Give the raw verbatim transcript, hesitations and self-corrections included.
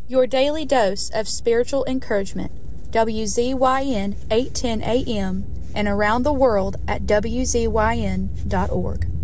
Your daily dose of spiritual encouragement. W Z Y N eight ten A M and around the world at W Z Y N dot org.